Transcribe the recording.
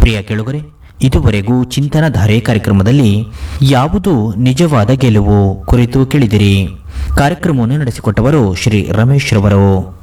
ಪ್ರಿಯ ಕೇಳುಗರೆ, ಇದುವರೆಗೂ ಚಿಂತನಧಾರೆ ಕಾರ್ಯಕ್ರಮದಲ್ಲಿ ಯಾವುದು ನಿಜವಾದ ಗೆಲುವು ಕುರಿತು ಕೇಳಿದಿರಿ. ಕಾರ್ಯಕ್ರಮವನ್ನು ನಡೆಸಿಕೊಟ್ಟವರು ಶ್ರೀ ರಮೇಶ್ ರವರು.